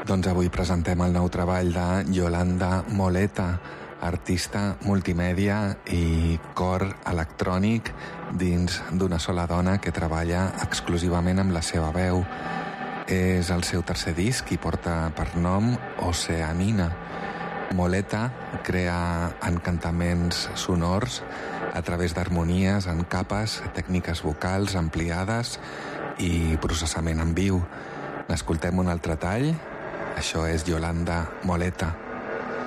Doncs avui presentem el nou treball de Yolanda Moleta, artista multimèdia i cor electrònic dins d'una sola dona que treballa exclusivament amb la seva veu. És el seu tercer disc i porta per nom Oceanina. Moleta crea encantaments sonors a través d'harmonies en capes, tècniques vocals ampliades i processament en viu. N'escoltem un altre tall. Això és Yolanda Moleta.